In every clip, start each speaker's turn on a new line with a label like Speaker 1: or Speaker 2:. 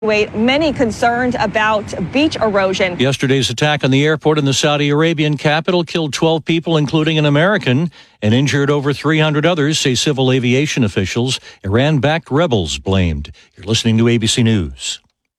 Speaker 1: Many concerned about beach erosion.
Speaker 2: Yesterday's attack on the airport in the Saudi Arabian capital killed 12 people, including an American, and injured over 300 others, say civil aviation officials. Iran-backed rebels blamed. You're listening to ABC News.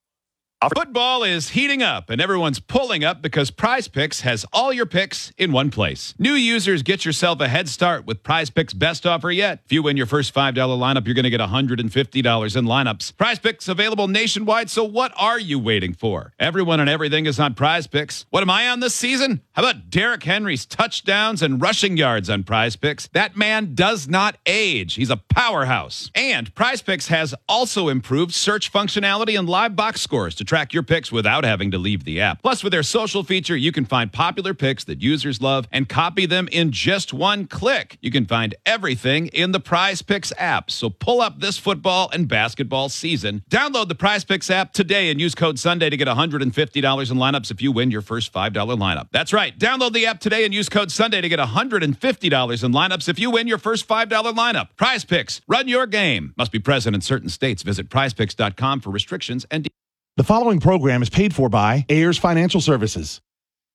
Speaker 3: Football is heating up, and everyone's pulling up because Prize Picks has all your picks in one place. New users, get yourself a head start with Prize Picks' best offer yet. If you win your first $5 lineup, you're going to get $150 in lineups. Prize Picks available nationwide, so what are you waiting for? Everyone and everything is on Prize Picks. What am I on this season? How about Derrick Henry's touchdowns and rushing yards on Prize Picks? That man does not age. He's a powerhouse. And Prize Picks has also improved search functionality and live box scores to track your picks without having to leave the app. Plus, with their social feature, you can find popular picks that users love and copy them in just one click. You can find everything in the Prize Picks app. So pull up this football and basketball season. Download the Prize Picks app today and use code Sunday to get $150 in lineups if you win your first $5 lineup. That's right. Download the app today and use code Sunday to get $150 in lineups if you win your first $5 lineup. Prize Picks. Run your game. Must be present in certain states. Visit prizepicks.com for restrictions and
Speaker 4: The following program is paid for by Ayers Financial Services.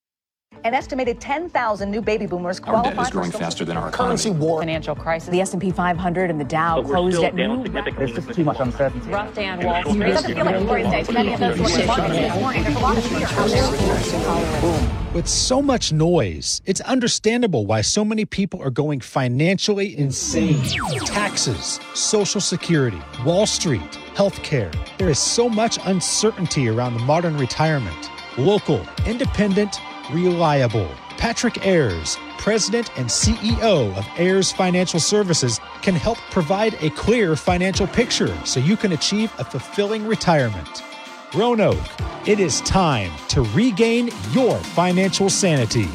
Speaker 5: An estimated 10,000 new baby boomers qualify.
Speaker 6: Our debt is growing faster than our economy.
Speaker 5: Currency war. Financial crisis. The S&P 500 and the Dow closed at new.
Speaker 7: There's just too much uncertainty.
Speaker 5: Rough day on Wall Street. It doesn't feel like glorious days. Many of those there's a lot of fear out there.
Speaker 8: With so much noise, it's understandable why so many people are going financially insane. Taxes, Social Security, Wall Street, healthcare. There is so much uncertainty around the modern retirement. Local, independent, reliable. Patrick Ayers, President and CEO of Ayers Financial Services, can help provide a clear financial picture so you can achieve a fulfilling retirement. Roanoke, it is time to regain your financial sanity.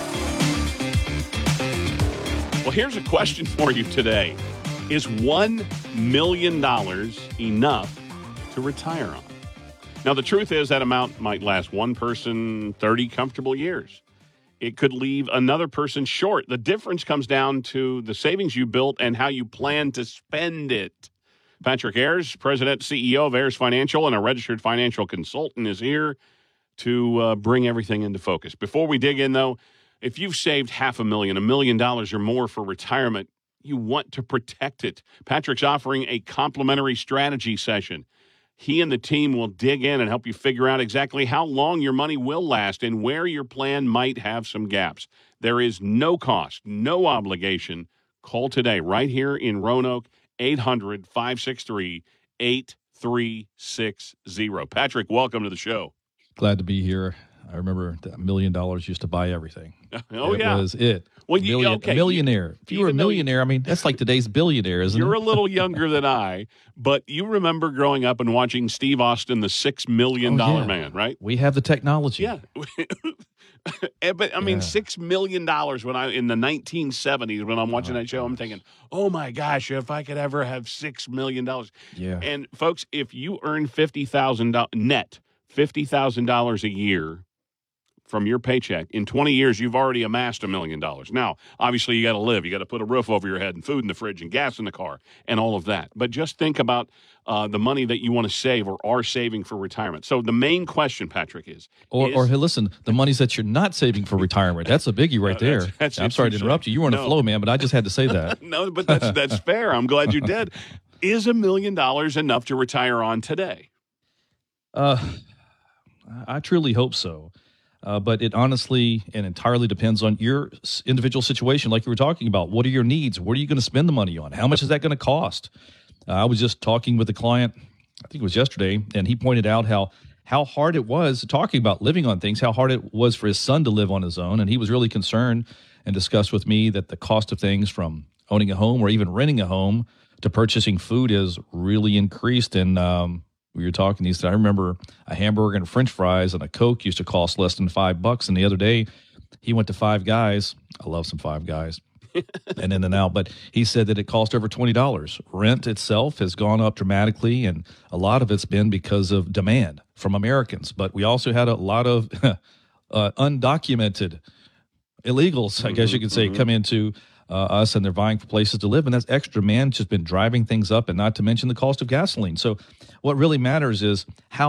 Speaker 9: Well, here's a question for you today. Is $1 million enough to retire on? Now, the truth is that amount might last one person 30 comfortable years. It could leave another person short. The difference comes down to the savings you built and how you plan to spend it. Patrick Ayers, President, CEO of Ayers Financial, and a registered financial consultant, is here to bring everything into focus. Before we dig in, though, if you've saved $500,000, $1 million or more for retirement, you want to protect it. Patrick's offering a complimentary strategy session. He and the team will dig in and help you figure out exactly how long your money will last and where your plan might have some gaps. There is no cost, no obligation. Call today right here in Roanoke, 800-563-8360. Patrick, welcome to the show.
Speaker 10: Glad to be here. I remember that $1 million used to buy everything.
Speaker 9: Oh,
Speaker 10: That was it.
Speaker 9: Well,
Speaker 10: a millionaire. If you were a millionaire, I mean, that's like today's billionaire, isn't it?
Speaker 9: You're a little younger than I, but you remember growing up and watching Steve Austin, the $6 million man, right?
Speaker 10: We have the technology.
Speaker 9: Yeah. But, I mean, $6 million in the 1970s, when I'm watching that show, I'm thinking, oh, my gosh, if I could ever have $6 million.
Speaker 10: Yeah.
Speaker 9: And, folks, if you earn $50,000 net, $50,000 a year from your paycheck, in 20 years, you've already amassed $1 million. Now, obviously, you got to live. You got to put a roof over your head and food in the fridge and gas in the car and all of that. But just think about the money that you want to save or are saving for retirement. So the main question, Patrick, is
Speaker 10: hey, listen, the monies that you're not saving for retirement, that's a biggie right there. I'm sorry to interrupt you. You were on the flow, man, but I just had to say that.
Speaker 9: No, but that's fair. I'm glad you did. Is $1 million enough to retire on today?
Speaker 10: I truly hope so. But it honestly and entirely depends on your individual situation, like you were talking about. What are your needs? What are you going to spend the money on? How much is that going to cost? I was just talking with a client, I think it was yesterday, and he pointed out how hard it was, talking about living on things, how hard it was for his son to live on his own. And he was really concerned and discussed with me that the cost of things from owning a home or even renting a home to purchasing food has really increased. And we were talking, he said, I remember a hamburger and french fries and a Coke used to cost less than $5. And the other day he went to Five Guys. I love some Five Guys. And in and out. But he said that it cost over $20. Rent itself has gone up dramatically, and a lot of it's been because of demand from Americans. But we also had a lot of undocumented illegals, I guess you could say, come into us, and they're vying for places to live. And that's extra man just been driving things up, and not to mention the cost of gasoline. So what really matters is how